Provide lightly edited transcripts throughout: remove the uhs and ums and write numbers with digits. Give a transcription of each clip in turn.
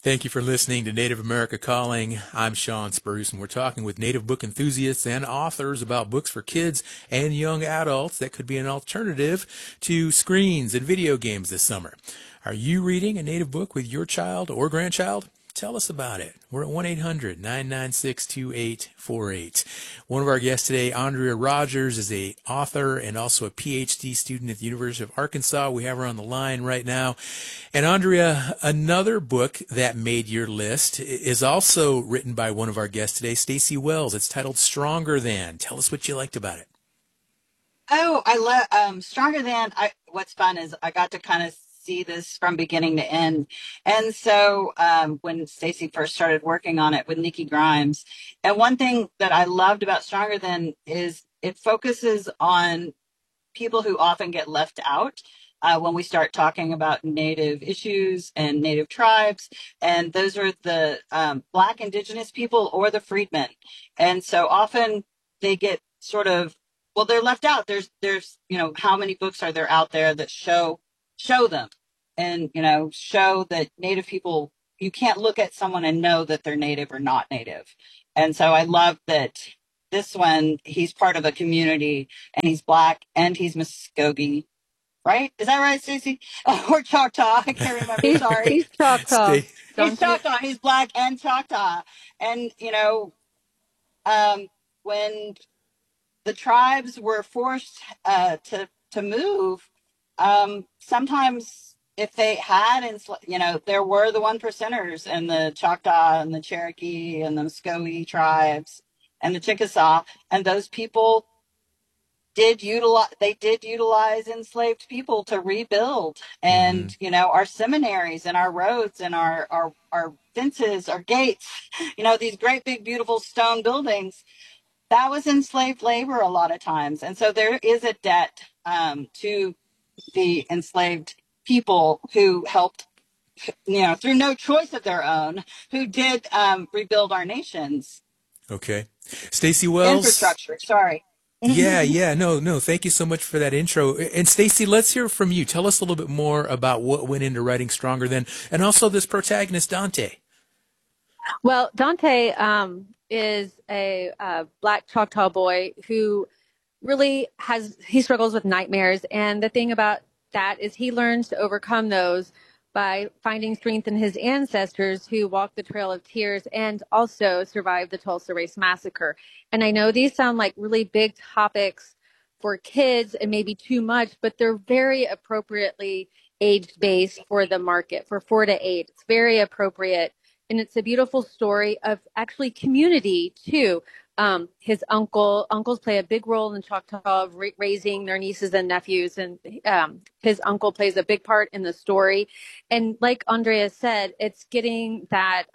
Thank you for listening to Native America Calling. I'm Sean Spruce, and we're talking with native book enthusiasts and authors about books for kids and young adults that could be an alternative to screens and video games this summer. Are you reading a native book with your child or grandchild? Tell us about it. We're at 1-800-996-2848. One of our guests today, Andrea Rogers, is a author and also a PhD student at the University of Arkansas. We have her on the line right now. And Andrea, another book that made your list is also written by one of our guests today, Stacey Wells. It's titled Stronger Than. Tell us what you liked about it. Oh, I love Stronger Than. What's fun is I got to kind of see this from beginning to end. And so when Stacey first started working on it with Nikki Grimes, and one thing that I loved about Stronger Than is it focuses on people who often get left out when we start talking about Native issues and Native tribes. And those are the Black, Indigenous people or the freedmen. And so often they get sort of, well, they're left out. There's, how many books are there out there that show them and, show that Native people, you can't look at someone and know that they're Native or not Native. And so I love that this one, he's part of a community and he's Black and he's Muskogee, right? Is that right, Stacey? Or Choctaw. I can't remember. Sorry. He's Choctaw. He's Choctaw. He's Black and Choctaw. And, when the tribes were forced to move, sometimes if they had, there were the 1%ers and the Choctaw and the Cherokee and the Muskogee tribes and the Chickasaw, and those people did utilize enslaved people to rebuild. And, our seminaries and our roads and our fences, our gates, these great big beautiful stone buildings, that was enslaved labor a lot of times. And so there is a debt to the enslaved people who helped, through no choice of their own, who did rebuild our nations. Okay. Stacey Wells. Infrastructure, sorry. Yeah. No. Thank you so much for that intro. And Stacey, let's hear from you. Tell us a little bit more about what went into writing Stronger Than, and also this protagonist, Dante. Well, Dante is a Black Choctaw boy who really he struggles with nightmares. And the thing about that is he learns to overcome those by finding strength in his ancestors who walked the Trail of Tears and also survived the Tulsa Race Massacre. And I know these sound like really big topics for kids and maybe too much, but they're very appropriately age-based for the market, for 4 to 8. It's very appropriate. And it's a beautiful story of actually community too. His uncles play a big role in Choctaw of raising their nieces and nephews. And his uncle plays a big part in the story. And like Andrea said, it's getting that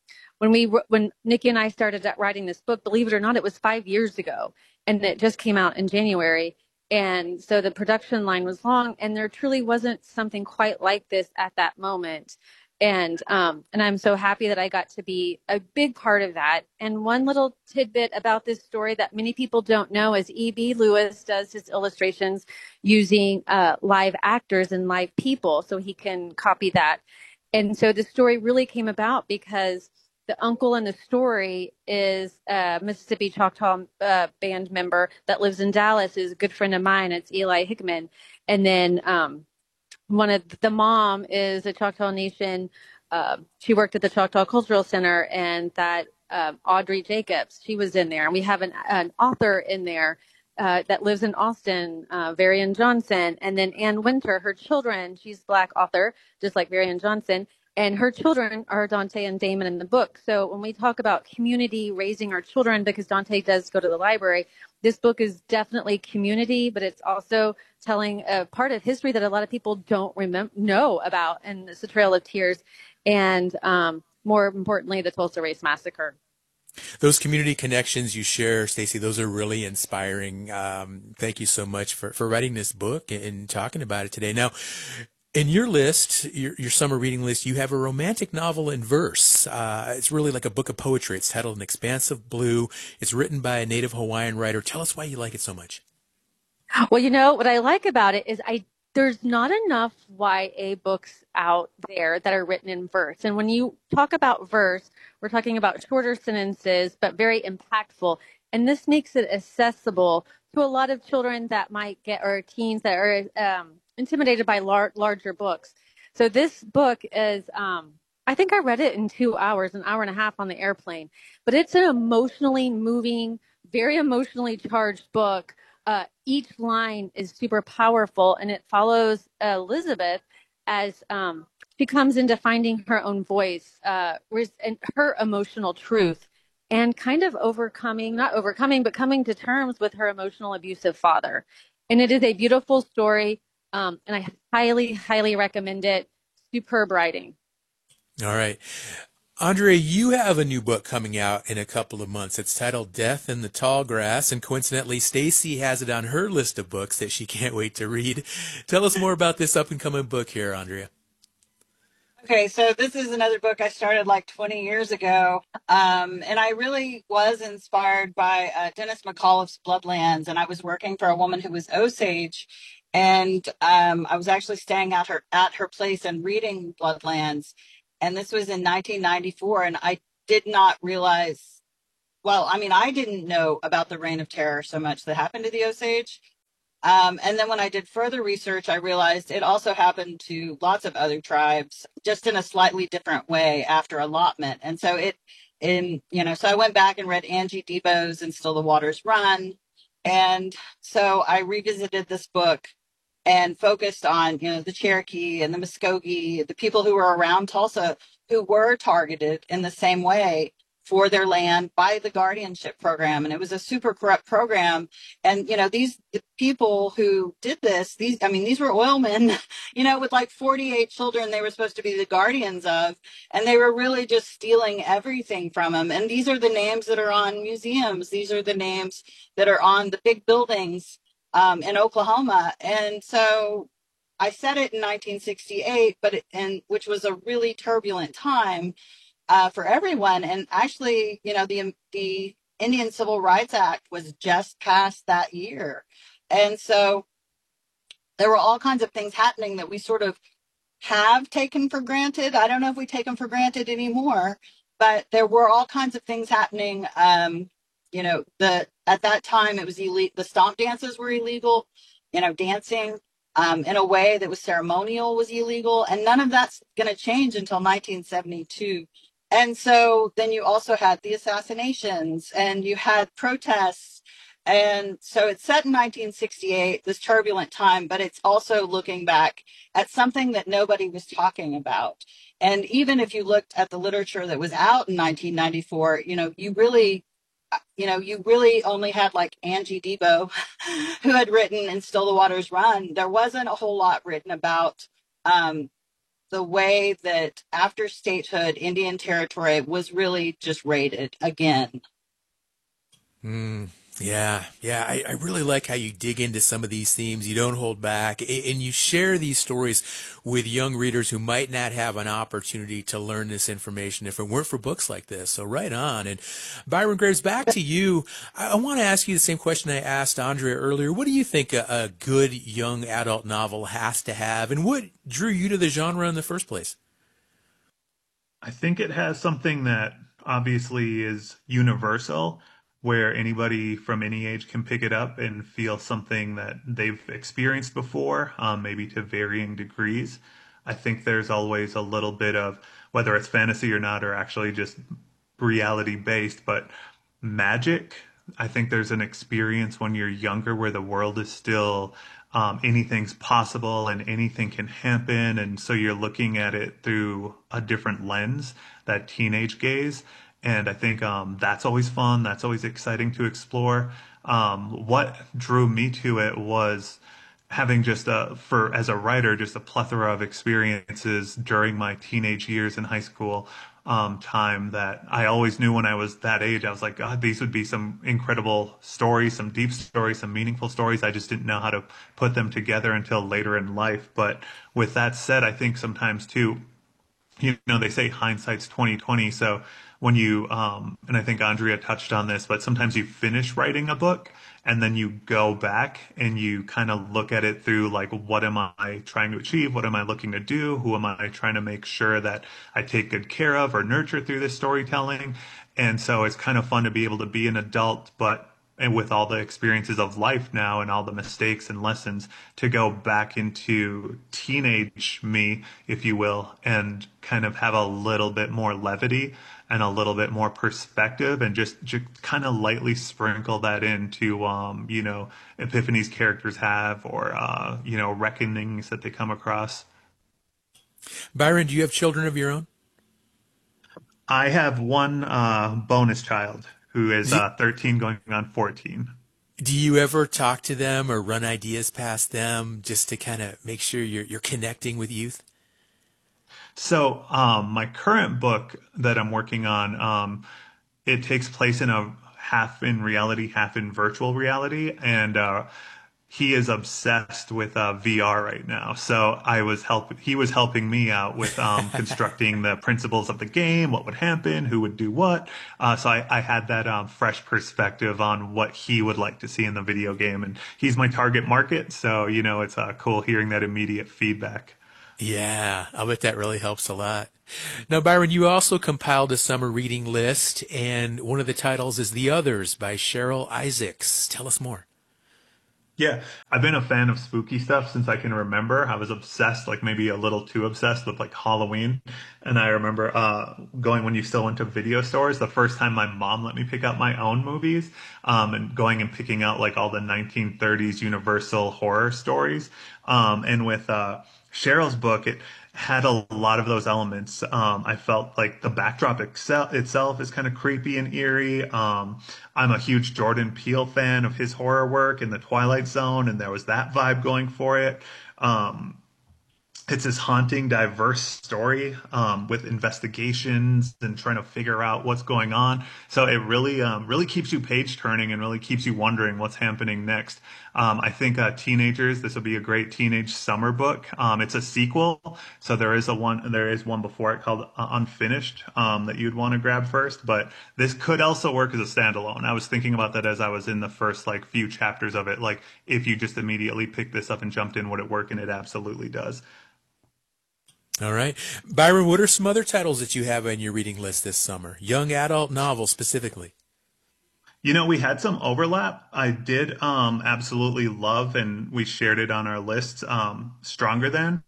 when Nikki and I started writing this book, believe it or not, it was 5 years ago. And it just came out in January. And so the production line was long, and there truly wasn't something quite like this at that moment. And I'm so happy that I got to be a big part of that. And one little tidbit about this story that many people don't know is E.B. Lewis does his illustrations using live actors and live people, so he can copy that. And so the story really came about because the uncle in the story is a Mississippi Choctaw band member that lives in Dallas, is a good friend of mine. It's Eli Hickman. And then one of the mom is a Choctaw Nation. She worked at the Choctaw Cultural Center, and that Audrey Jacobs, she was in there. And we have an author in there that lives in Austin, Varian Johnson. And then Ann Winter, her children, she's a Black author, just like Varian Johnson. And her children are Dante and Damon in the book. So when we talk about community raising our children, because Dante does go to the library, this book is definitely community, but it's also telling a part of history that a lot of people don't know about. And it's the Trail of Tears. And more importantly, the Tulsa Race Massacre. Those community connections you share, Stacey, those are really inspiring. Thank you so much for writing this book and talking about it today. Now, in your list, your summer reading list, you have a romantic novel in verse. It's really like a book of poetry. It's titled An Expanse of Blue. It's written by a native Hawaiian writer. Tell us why you like it so much. Well, what I like about it is I there's not enough YA books out there that are written in verse. And when you talk about verse, we're talking about shorter sentences, but very impactful. And this makes it accessible to a lot of children that might get, or teens that are intimidated by larger books. So this book is, I think I read it in 2 hours, an hour and a half on the airplane, but it's an emotionally moving, very emotionally charged book. Each line is super powerful, and it follows Elizabeth as she comes into finding her own voice, and her emotional truth, and kind of not overcoming, but coming to terms with her emotional abusive father. And it is a beautiful story, and I highly, highly recommend it. Superb writing. All right. Andrea, you have a new book coming out in a couple of months. It's titled Death in the Tall Grass, and coincidentally, Stacy has it on her list of books that she can't wait to read. Tell us more about this up-and-coming book here, Andrea. Okay, so this is another book I started like 20 years ago, and I really was inspired by Dennis McAuliffe's Bloodlands, and I was working for a woman who was Osage, and I was actually staying at her place and reading Bloodlands, and this was in 1994, and I did not realize, well, I mean, I didn't know about the Reign of Terror so much that happened to the Osage. And then when I did further research, I realized it also happened to lots of other tribes, just in a slightly different way after allotment. And so so I went back and read Angie Debo's And Still the Waters Run. And so I revisited this book and focused on, the Cherokee and the Muskogee, the people who were around Tulsa who were targeted in the same way for their land by the guardianship program. And it was a super corrupt program. And, these people who did this, these were oilmen, with like 48 children they were supposed to be the guardians of. And they were really just stealing everything from them. And these are the names that are on museums. These are the names that are on the big buildings in Oklahoma. And so I said it in 1968, which was a really turbulent time for everyone. And actually, the Indian Civil Rights Act was just passed that year. And so there were all kinds of things happening that we sort of have taken for granted. I don't know if we take them for granted anymore, but there were all kinds of things happening. At that time it was illegal. The stomp dances were illegal. Dancing in a way that was ceremonial was illegal, and none of that's going to change until 1972. And so then you also had the assassinations, and you had protests. And so it's set in 1968, this turbulent time, but it's also looking back at something that nobody was talking about. And even if you looked at the literature that was out in 1994, you really only had like Angie Debo, who had written And Still the Waters Run. There wasn't a whole lot written about the way that after statehood, Indian Territory was really just raided again. Yeah. I really like how you dig into some of these themes. You don't hold back, and you share these stories with young readers who might not have an opportunity to learn this information if it weren't for books like this. So right on. And Byron Graves, back to you. I want to ask you the same question I asked Andrea earlier. What do you think a good young adult novel has to have, and what drew you to the genre in the first place? I think it has something that obviously is universal, where anybody from any age can pick it up and feel something that they've experienced before, maybe to varying degrees. I think there's always a little bit of, whether it's fantasy or not, or actually just reality based, but magic. I think there's an experience when you're younger where the world is still anything's possible and anything can happen. And so you're looking at it through a different lens, that teenage gaze. And I think that's always fun. That's always exciting to explore. What drew me to it was having as a writer, just a plethora of experiences during my teenage years in high school time that I always knew when I was that age. I was like, God, these would be some incredible stories, some deep stories, some meaningful stories. I just didn't know how to put them together until later in life. But with that said, I think sometimes too, they say hindsight's 2020. So when you, and I think Andrea touched on this, but sometimes you finish writing a book and then you go back and you kind of look at it through like, what am I trying to achieve? What am I looking to do? Who am I trying to make sure that I take good care of or nurture through this storytelling? And so it's kind of fun to be able to be an adult, but and with all the experiences of life now and all the mistakes and lessons to go back into teenage me, if you will, and kind of have a little bit more levity and a little bit more perspective and just kind of lightly sprinkle that into, epiphanies characters have or, reckonings that they come across. Byron, do you have children of your own? I have one bonus child who is Do, 13 going on 14. do you ever talk to them or run ideas past them just to kind of make sure you're connecting with youth? So, my current book that I'm working on, it takes place in a half in reality, half in virtual reality, and he is obsessed with VR right now. So he was helping me out with constructing the principles of the game, what would happen, who would do what. So I had that fresh perspective on what he would like to see in the video game, and he's my target market. So it's cool hearing that immediate feedback. Yeah, I'll bet that really helps a lot. Now, Byron, you also compiled a summer reading list, and one of the titles is The Others by Cheryl Isaacs. Tell us more. Yeah, I've been a fan of spooky stuff since I can remember. I was obsessed, like maybe a little too obsessed with like Halloween. And I remember going when you still went to video stores, the first time my mom let me pick out my own movies, and going and picking out like all the 1930s Universal horror stories. And with Cheryl's book, it had a lot of those elements. I felt like the backdrop itself is kind of creepy and eerie. I'm a huge Jordan Peele fan of his horror work in The Twilight Zone, and there was that vibe going for it. It's this haunting, diverse story with investigations and trying to figure out what's going on. So it really keeps you page turning and really keeps you wondering what's happening next. I think teenagers, this will be a great teenage summer book. It's a sequel, so there is one before it called Unfinished that you'd want to grab first. But this could also work as a standalone. I was thinking about that as I was in the first like few chapters of it. Like if you just immediately picked this up and jumped in, would it work? And it absolutely does. All right. Byron, what are some other titles that you have on your reading list this summer? Young adult novels specifically. We had some overlap. I did absolutely love, and we shared it on our list, Stronger Than.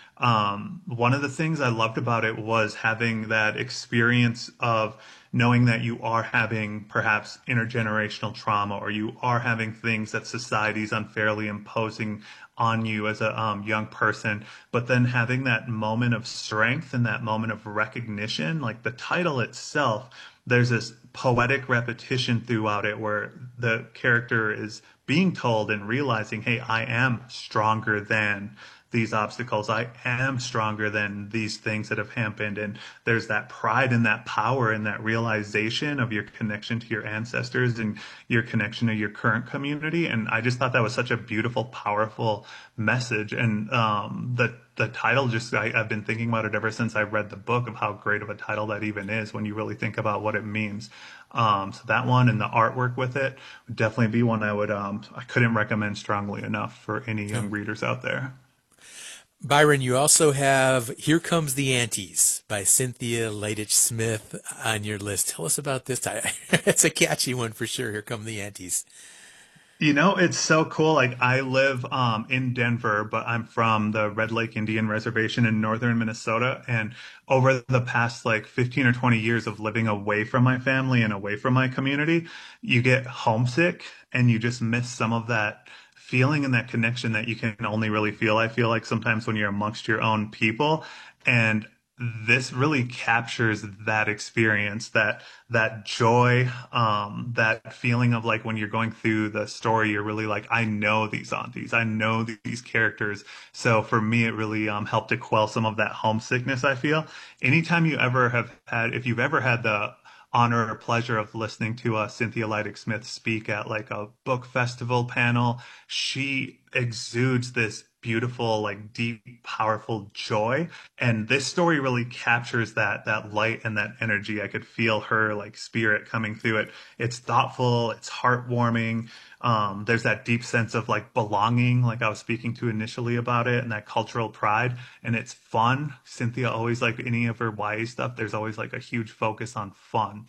One of the things I loved about it was having that experience of knowing that you are having perhaps intergenerational trauma, or you are having things that society's unfairly imposing on you as a young person, but then having that moment of strength and that moment of recognition, like the title itself, there's this poetic repetition throughout it where the character is being told and realizing, hey, I am stronger than these obstacles. I am stronger than these things that have happened. And there's that pride and that power and that realization of your connection to your ancestors and your connection to your current community. And I just thought that was such a beautiful, powerful message. And the title I've been thinking about it ever since I read the book of how great of a title that even is when you really think about what it means. So that one and the artwork with it would definitely be one I couldn't recommend strongly enough for any young readers out there. Byron, you also have Here Comes the Antes by Cynthia Leitich Smith on your list. Tell us about this title. It's a catchy one for sure. Here Come the Antes. It's so cool. Like I live in Denver, but I'm from the Red Lake Indian Reservation in northern Minnesota. And over the past like 15 or 20 years of living away from my family and away from my community, you get homesick and you just miss some of that feeling and that connection that you can only really feel. I feel like sometimes when you're amongst your own people, and this really captures that experience, that joy, that feeling of like when you're going through the story, you're really like, I know these aunties, I know these characters. So for me, it really helped to quell some of that homesickness. I feel anytime if you've ever had the honor or pleasure of listening to Cynthia Leitich Smith speak at like a book festival panel, she exudes this beautiful, like deep, powerful joy. And this story really captures that light and that energy. I could feel her like spirit coming through it. It's thoughtful, it's heartwarming. There's that deep sense of like belonging, like I was speaking to initially about it, and that cultural pride. And it's fun. Cynthia always, like any of her YA stuff, there's always like a huge focus on fun.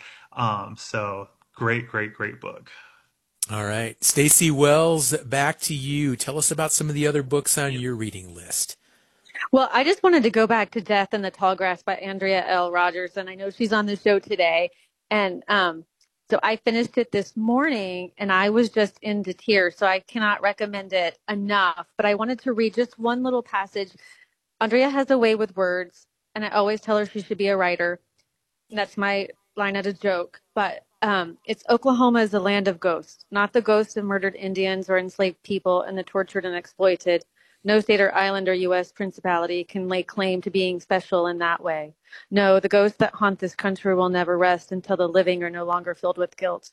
So great, great, great book. All right. Stacey Wells, back to you. Tell us about some of the other books on your reading list. Well, I just wanted to go back to Death in the Tall Grass by Andrea L. Rogers, and I know she's on the show today. And so I finished it this morning, and I was just into tears, so I cannot recommend it enough. But I wanted to read just one little passage. Andrea has a way with words, and I always tell her she should be a writer. That's my line at a joke. But it's Oklahoma is a land of ghosts, not the ghosts of murdered Indians or enslaved people and the tortured and exploited. No state or island or U.S. principality can lay claim to being special in that way. No, the ghosts that haunt this country will never rest until the living are no longer filled with guilt.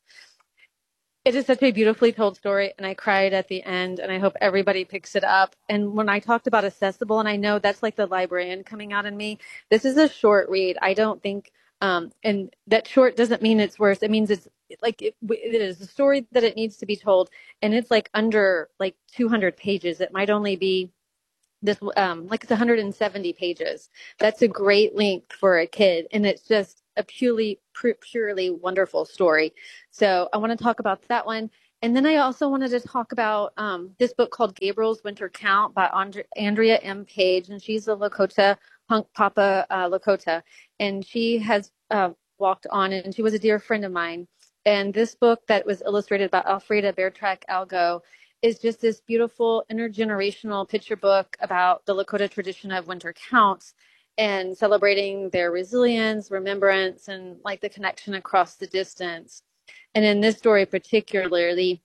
It is such a beautifully told story, and I cried at the end, and I hope everybody picks it up. And when I talked about accessible, and I know that's like the librarian coming out in me, this is a short read. I don't think, and that short doesn't mean it's worse. It means it's like it is a story that it needs to be told, and it's like under like 200 pages. It might only be this like it's 170 pages. That's a great length for a kid, and it's just a purely wonderful story. So I want to talk about that one. And then I also wanted to talk about this book called Gabriel's Winter Count by Andrea M. Page, and she's a Lakota, Hunkpapa Lakota, and she has walked on, and she was a dear friend of mine. And this book that was illustrated by Alfreda Bertrac-Algo is just this beautiful intergenerational picture book about the Lakota tradition of winter counts and celebrating their resilience, remembrance, and like the connection across the distance. And in this story particularly,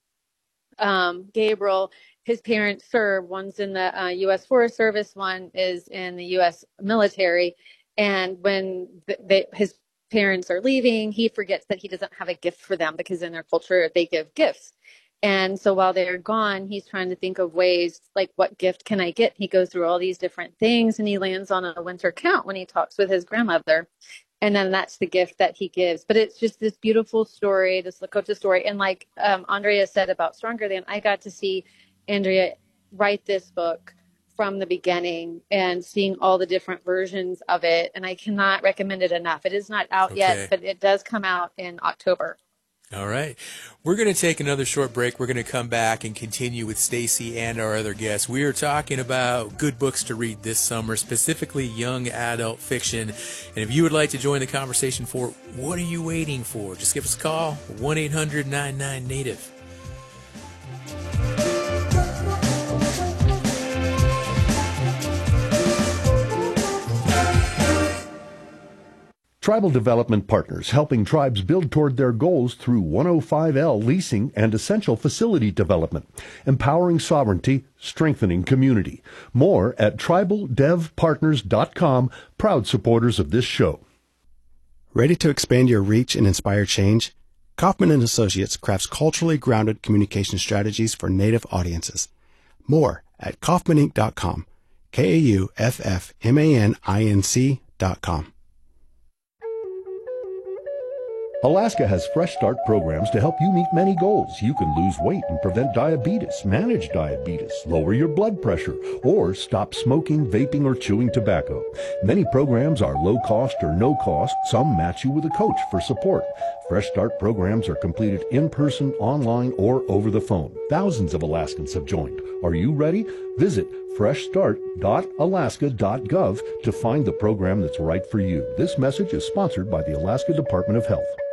Gabriel, his parents serve. One's in the U.S. Forest Service, one is in the U.S. military. And when his parents are leaving, he forgets that he doesn't have a gift for them because in their culture, they give gifts. And so while they're gone, he's trying to think of ways like, what gift can I get? He goes through all these different things, and he lands on a winter count when he talks with his grandmother. And then that's the gift that he gives. But it's just this beautiful story, this Lakota story. And like Andrea said about Stronger Than, I got to see Andrea write this book from the beginning and seeing all the different versions of it. And I cannot recommend it enough. It is not out yet, but it does come out in October. All right. We're going to take another short break. We're going to come back and continue with Stacey and our other guests. We are talking about good books to read this summer, specifically young adult fiction. And if you would like to join the conversation for What Are You Waiting For? Just give us a call, 1-800-99-NATIVE. Tribal Development Partners, helping tribes build toward their goals through 105L leasing and essential facility development, empowering sovereignty, strengthening community. More at tribaldevpartners.com, proud supporters of this show. Ready to expand your reach and inspire change? Kaufman & Associates crafts culturally grounded communication strategies for Native audiences. More at kaufmaninc.com, KAUFFMANINC.com. Alaska has Fresh Start programs to help you meet many goals. You can lose weight and prevent diabetes, manage diabetes, lower your blood pressure, or stop smoking, vaping, or chewing tobacco. Many programs are low cost or no cost. Some match you with a coach for support. Fresh Start programs are completed in person, online, or over the phone. Thousands of Alaskans have joined. Are you ready? Visit freshstart.alaska.gov to find the program that's right for you. This message is sponsored by the Alaska Department of Health.